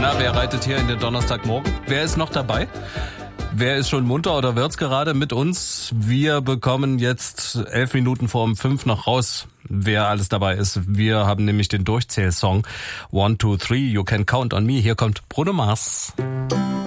Na, wer reitet hier in den Donnerstagmorgen? Wer ist noch dabei? Wer ist schon munter oder wird's gerade mit uns? Wir bekommen jetzt 11 Minuten vor um 5 noch raus, wer alles dabei ist. Wir haben nämlich den Durchzählsong 1, 2, 3, You Can Count on Me. Hier kommt Bruno Mars.